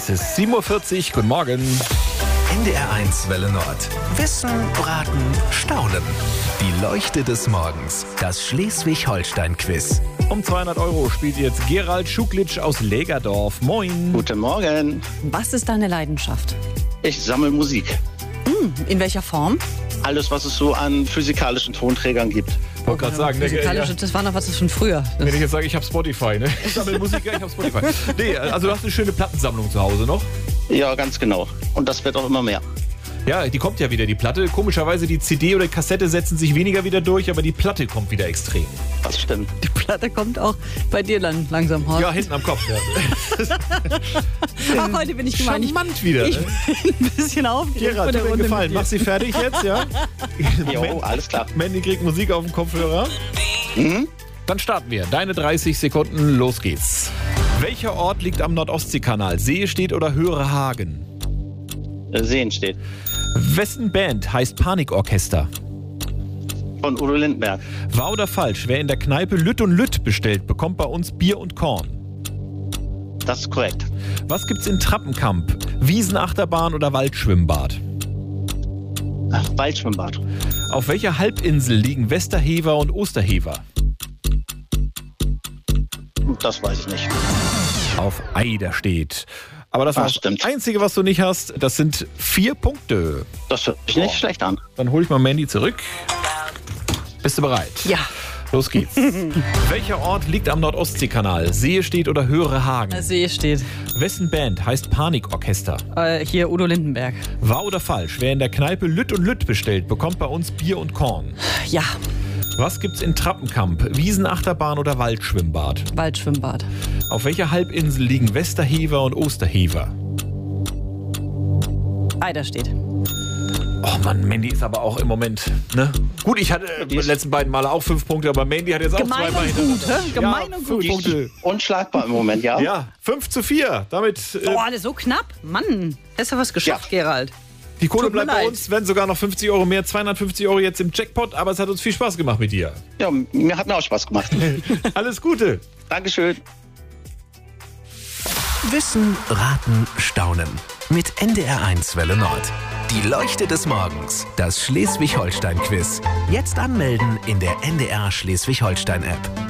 Es ist 7:40 Uhr. Guten Morgen. NDR1 Welle Nord. Wissen, Raten, Staunen. Die Leuchte des Morgens. Das Schleswig-Holstein-Quiz. Um 200 € spielt jetzt Gerald Schuklitsch aus Lägerdorf. Moin. Guten Morgen. Was ist deine Leidenschaft? Ich sammle Musik. In welcher Form? Alles, was es so an physikalischen Tonträgern gibt. Ich wollte gerade sagen, Physikalische, das war noch was von früher. wenn ich jetzt sage, ich habe Spotify, ne? Ich sammle Musik, ja, ich habe Spotify. Nee, also du hast eine schöne Plattensammlung zu Hause noch. Ja, ganz genau. Und das wird auch immer mehr. Ja, die kommt ja wieder, die Platte. Komischerweise, die CD oder Kassette setzen sich weniger wieder durch, aber die Platte kommt wieder extrem. Das stimmt. Die Platte kommt auch bei dir dann langsam raus. Ja, hinten am Kopf. Ja. Ach, heute bin ich gemein. Charmant wieder. Ich Ne? bin ein bisschen aufgeregt. Gerald, tut mir einen Gefallen. Mach sie fertig jetzt, ja? Jo, alles klar. Mandy kriegt Musik auf dem Kopfhörer. Dann starten wir. Deine 30 Sekunden, los geht's. Welcher Ort liegt am Nordostseekanal? Seestedt oder Höherehagen? Sehen steht. Wessen Band heißt Panikorchester? Von Udo Lindenberg. Wahr oder falsch? Wer in der Kneipe Lütt und Lütt bestellt, bekommt bei uns Bier und Korn. Das ist korrekt. Was gibt's in Trappenkamp? Wiesenachterbahn oder Waldschwimmbad? Waldschwimmbad. Auf welcher Halbinsel liegen Westerhever und Osterhever? Das weiß ich nicht. Auf Eiderstedt. Aber das Ah, war das stimmt. Einzige, was du nicht hast. Das sind 4 Punkte. Das hört sich nicht schlecht an. Dann hole ich mal Mandy zurück. Bist du bereit? Ja. Los geht's. Welcher Ort liegt am Nordostseekanal? Seestedt oder Höherehagen? See steht. Wessen Band heißt Panikorchester? Hier Udo Lindenberg. Wahr oder falsch? Wer in der Kneipe Lütt und Lütt bestellt, bekommt bei uns Bier und Korn. Ja, Was gibt's in Trappenkamp? Wiesenachterbahn oder Waldschwimmbad? Waldschwimmbad. Auf welcher Halbinsel liegen Westerhever und Osterhever? Eider steht. Oh Mann, Mandy ist aber auch im Moment, ne? Gut, ich hatte die letzten beiden Male auch 5 Punkte, aber Mandy hat jetzt auch Gemein zweimal und gut, hä? Gemein ja, und 5 gut. Punkte. Unschlagbar im Moment, ja? Ja, 5:4. Damit Boah, alles so knapp. Mann, hast du was geschafft, Gerald. die Kohle tut mir bleibt bei leid. uns, werden sogar noch 50 € mehr, 250 € jetzt im Jackpot, aber es hat uns viel Spaß gemacht mit dir. Ja, mir hat mir auch Spaß gemacht. Alles Gute. Dankeschön. Wissen, Raten, Staunen. Mit NDR1 Welle Nord. Die Leuchte des Morgens. Das Schleswig-Holstein-Quiz. Jetzt anmelden in der NDR Schleswig-Holstein-App.